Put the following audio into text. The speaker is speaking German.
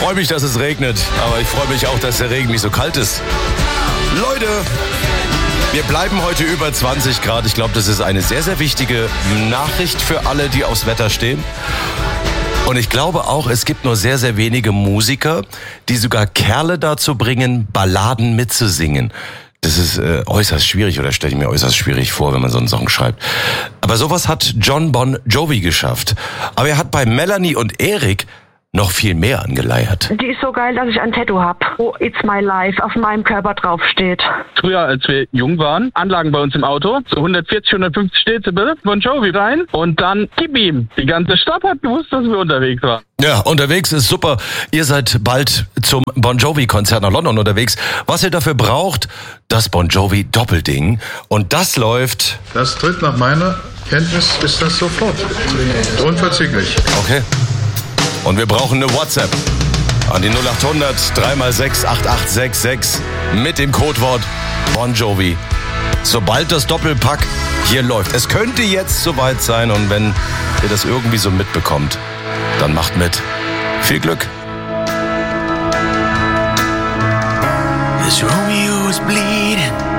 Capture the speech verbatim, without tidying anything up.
freue mich, dass es regnet, aber ich freue mich auch, dass der Regen nicht so kalt ist. Leute, wir bleiben heute über zwanzig Grad. Ich glaube, das ist eine sehr, sehr wichtige Nachricht für alle, die aufs Wetter stehen. Und ich glaube auch, es gibt nur sehr, sehr wenige Musiker, die sogar Kerle dazu bringen, Balladen mitzusingen. Das ist äh, äußerst schwierig, oder stelle ich mir äußerst schwierig vor, wenn man so einen Song schreibt. Aber sowas hat Jon Bon Jovi geschafft. Aber er hat bei Melanie und Erik noch viel mehr angeleiert. Die ist so geil, dass ich ein Tattoo hab, wo It's My Life auf meinem Körper draufsteht. Früher, als wir jung waren, Anlagen bei uns im Auto, so hundertvierzig, hundertfünfzig Dezibel, Bon Jovi rein und dann gib ihm. Die ganze Stadt hat gewusst, dass wir unterwegs waren. Ja, unterwegs ist super. Ihr seid bald zum Bon Jovi-Konzert nach London unterwegs. Was ihr dafür braucht, das Bon Jovi Doppelding. Und das läuft... Das tritt nach meiner Kenntnis, ist das sofort. Unverzüglich. Okay. Und wir brauchen eine WhatsApp an die null acht hundert drei mal sechs acht acht sechs sechs mit dem Codewort Bon Jovi. Sobald das Doppelpack hier läuft. Es könnte jetzt soweit sein, und wenn ihr das irgendwie so mitbekommt, dann macht mit. Viel Glück. As Romeo was bleeding